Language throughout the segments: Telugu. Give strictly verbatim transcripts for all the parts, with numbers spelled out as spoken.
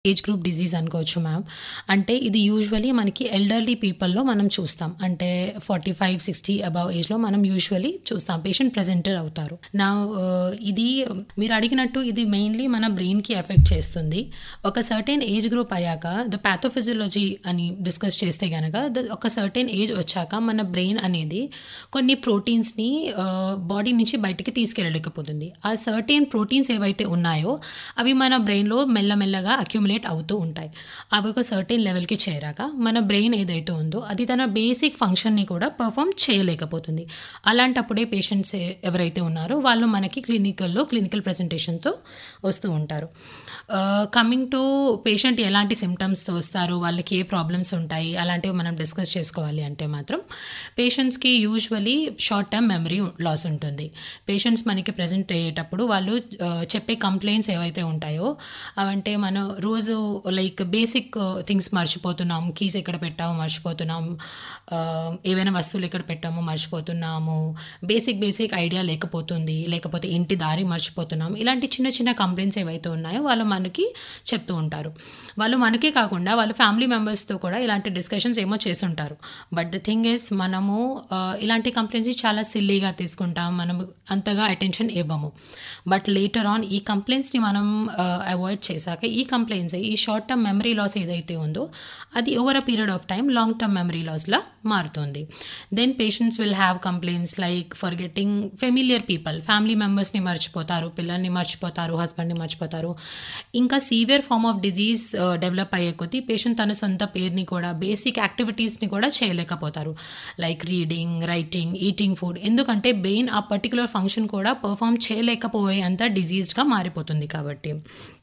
ఏజ్ గ్రూప్ డిజీజ్ అనుకోవచ్చు మ్యామ్. అంటే ఇది యూజువల్లీ మనకి ఎల్డర్లీ పీపుల్‌లో మనం చూస్తాం. అంటే ఫార్టీ ఫైవ్, సిక్స్టీ అబవ్ ఏజ్‌లో మనం యూజువల్లీ చూస్తాం. పేషెంట్ ప్రెజెంటర్ అవుతారు. నౌ ఆహ్, ఇది మీరు అడిగినట్టు ఇది మెయిన్‌లీ మన బ్రెయిన్‌కి ఎఫెక్ట్ చేస్తుంది. ఒక సర్టెన్ ఏజ్ గ్రూప్ అయ్యాక ద పాథోఫిజియాలజీ అని డిస్కస్ చేస్తే గనక ద ఒక సర్టెన్ ఏజ్ వచ్చాక మన బ్రెయిన్ అనేది కొన్ని ప్రోటీన్స్‌ని ఆహ్, బాడీ నుంచి బయటికి తీసుకెళ్ళలేకపోతుంది. ఆ సర్టెన్ ప్రోటీన్స్ ఏవైతే ఉన్నాయో అవి మన బ్రెయిన్‌లో మెల్లమెల్లగా అక్యుములేట్ అవుతూ ఉంటాయి. అవి ఒక సర్టెన్ లెవెల్‌కి చేరాక మన బ్రెయిన్ ఏదైతే ఉందో అది తన బేసిక్ ఫంక్షన్‌ని కూడా పర్ఫార్మ్ చేయలేకపోతుంది. అలాంటప్పుడే పేషెంట్స్ ఎ ఎవరైతే ఉన్నారో వాళ్ళు మనకి క్లినికల్‌లో క్లినికల్ ప్రెజెంటేషన్‌తో వస్తూ ఉంటారు. ఆహ్, కమింగ్ టు పేషెంట్ ఎలాంటి సింప్టమ్స్‌తో వస్తారు, వాళ్ళకి ఏ ప్రాబ్లమ్స్ ఉంటాయి, అలాంటివి మనం డిస్కస్ చేసుకోవాలి అంటే మాత్రం పేషెంట్స్‌కి usually short term memory loss ఉంటుంది. పేషెంట్స్ మనకి ప్రెజెంట్ అయ్యేటప్పుడు వాళ్ళు ఆహ్, చెప్పే కంప్లెయింట్స్ ఏవైతే ఉంటాయో అవంటే మనం రోజు లైక్ బేసిక్ థింగ్స్ మర్చిపోతున్నాం, కీస్ ఎక్కడ పెట్టామో మర్చిపోతున్నాం, ఆహ్, ఏవైనా వస్తువులు ఎక్కడ పెట్టామో మర్చిపోతున్నాము, బేసిక్ బేసిక్ ఐడియా లేకపోతుంది, లేకపోతే ఇంటి దారి మర్చిపోతున్నాం. ఇలాంటి చిన్న చిన్న కంప్లెయింట్స్ ఏవైతే ఉన్నాయో వాళ్ళు మనకి చెప్తూ ఉంటారు. వాళ్ళు మనకే కాకుండా వాళ్ళ ఫ్యామిలీ మెంబర్స్‌తో కూడా ఇలాంటి డిస్కషన్స్ ఏమో చేసుంటారు. బట్ ద థింగ్ ఈస్ మనము ఆహ్, ఇలాంటి కంప్లెయింట్స్‌ని చాలా సిల్లీగా తీసుకుంటాం. మనం అంతగా అటెన్షన్ ఇవ్వము. బట్ లేటర్ ఆన్ ఈ కంప్లెయింట్స్‌ని మనం ఆహ్, అవాయిడ్ చేశాక ఈ కంప్లెయింట్స్ ఈ షార్ట్ టర్మ్ మెమరీ లాస్ ఏదైతే ఉందో అది over a period of time long term memory లాస్‌లా మారుతుంది. Then patients will have complaints like forgetting familiar people, family మెంబర్స్‌ని మర్చిపోతారు, పిల్లల్ని మర్చిపోతారు, హస్బెండ్‌ని మర్చిపోతారు. ఇంకా సీవియర్ ఫార్మ్ ఆఫ్ డిజీజ్ ఆహ్, డెవలప్ అయ్యే కొద్దీ పేషెంట్ తన సొంత పేరుని కూడా బేసిక్ యాక్టివిటీస్‌ని కూడా చేయలేకపోతారు. Like reading, writing, eating food. ఎందుకంటే బ్రెయిన్ ఆ పర్టిక్యులర్ ఫంక్షన్ కూడా పర్ఫార్మ్ చేయలేకపోయేంత డిజీజ్డ్‌గా మారిపోతుంది కాబట్టి.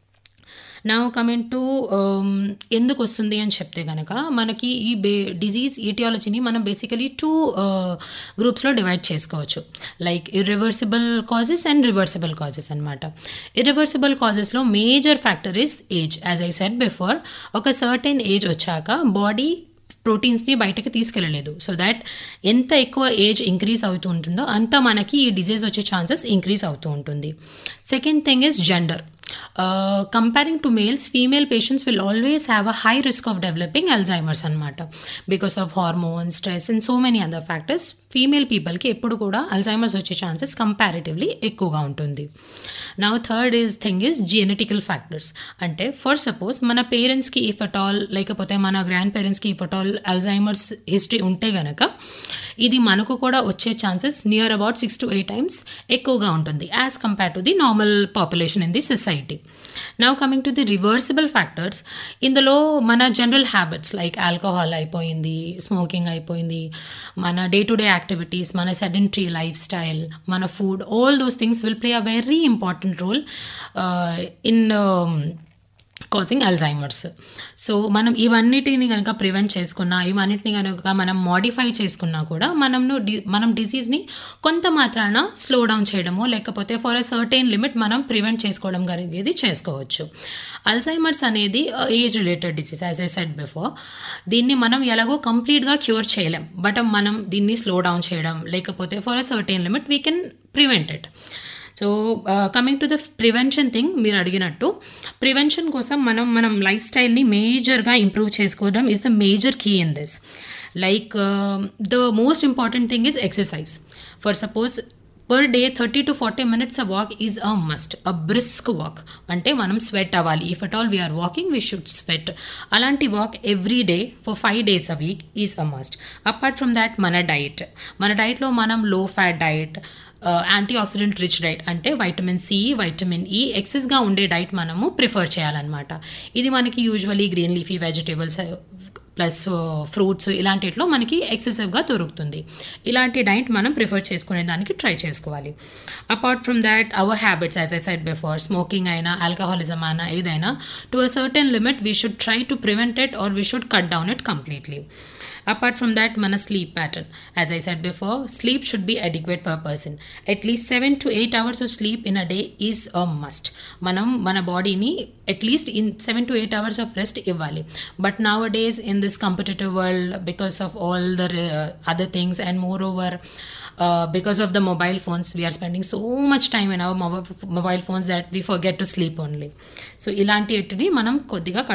నౌ కమింగ్ టు ఆహ్, ఎందుకొస్తుంది అని చెప్తే గనక మనకి ఈ బే డిజీజ్ ఈటియాలజీని మనం బేసికలీ టూ ఆహ్, గ్రూప్స్‌లో డివైడ్ చేసుకోవచ్చు. Like irreversible causes and reversible causes అనమాట. Irreversible కాజెస్‌లో major factor is age. As I said before ఒక సర్టెన్ ఏజ్ వచ్చాక బాడీ ప్రోటీన్స్‌ని బయటకి తీసుకెళ్ళలేదు. సో దట్ ఎంత ఎక్కువ ఏజ్ ఇంక్రీజ్ అవుతూ ఉంటుందో అంత మనకి ఈ డిజీజ్ వచ్చే ఛాన్సెస్ ఇంక్రీజ్ అవుతూ ఉంటుంది. Second thing is gender. Uh, comparing to males, female patients will always have a high risk of developing Alzheimer's అనమాట. Because of hormones, stress and so many other factors female పీపుల్కి ఎప్పుడు కూడా అల్జైమర్స్ వచ్చే ఛాన్సెస్ కంపారిటివ్లీ ఎక్కువగా ఉంటుంది. Now third is thing is genetical factors. అంటే ఫర్ సపోజ్ మన పేరెంట్స్కి ఇఫ్ అట్ ఆల్ లేకపోతే మన గ్రాండ్ పేరెంట్స్కి if at all Alzheimer's history ఉంటే గనక ఇది మనకు కూడా వచ్చే chances near about six to eight times ఎక్కువగా ఉంటుంది as compare to the normal population in the society. Now coming to the reversible factors, ఇందులో మన జనరల్ హ్యాబిట్స్ లైక్ ఆల్కహాల్ అయిపోయింది, స్మోకింగ్ అయిపోయింది, మన డే టు డే యాక్టివిటీస్, మన సెడెంటరీ లైఫ్ స్టైల్, మన food, all those things will play a very important role in causing Alzheimer's. So మనం ఇవన్నిటిని కనుక ప్రివెంట్ చేసుకున్నా, ఇవన్నిటిని కనుక మనం మాడిఫై చేసుకున్నా కూడా మనము డి మనం డిసీజ్ని కొంత మాత్రాన స్లో డౌన్ చేయడమో లేకపోతే ఫర్ ఎ సర్టెన్ లిమిట్ మనం ప్రివెంట్ చేసుకోవడం అనేది చేసుకోవచ్చు. అల్జైమర్స్ అనేది age related disease as I said before. దీన్ని మనం ఎలాగో కంప్లీట్గా క్యూర్ చేయలేం. బట్ మనం దీన్ని స్లో డౌన్ చేయడం లేకపోతే for a certain limit we can prevent it. So coming to the prevention thing, మీరు అడిగినట్టు ప్రివెన్షన్ కోసం మనం మనం లైఫ్ స్టైల్ని మేజర్గా ఇంప్రూవ్ చేసుకోవడం is the major key in this. Like the most important thing is exercise. For suppose per day thirty to forty minutes a walk is a must. A brisk walk అంటే మనం స్వెట్ అవ్వాలి. If at all we are walking we should sweat. అలాంటి walk every day for five days a week is a must. Apart from that మన డైట్, మన డైట్లో మనం లో fat diet, anti oxidant rich diet అంటే వైటమిన్ సి, వైటమిన్ ఈ ఎక్సెస్గా ఉండే డైట్ మనము ప్రిఫర్ చేయాలన్నమాట. ఇది మనకి usually green leafy vegetables plus fruits ఇలాంటిలో మనకి ఎక్సెసివ్గా దొరుకుతుంది. ఇలాంటి డైట్ మనం ప్రిఫర్ చేసుకునే దానికి ట్రై చేసుకోవాలి. Apart from that hour habits as I said before, smoking అయినా ఆల్కహాలిజం అయినా ఏదైనా to a certain limit we should try to prevent it or we should cut down it completely. Apart from that, mana sleep pattern. As I said before, sleep should be adequate for a person. At least seven to eight hours of sleep in a day is a must. Manam mana body ni at least in seven to eight hours of rest ivvali. But nowadays in this competitive world, because of all the uh, other things and moreover uh, because of the mobile phones, we are spending so much time in our mobile phones that we forget to sleep only. So ilanti manam koddiga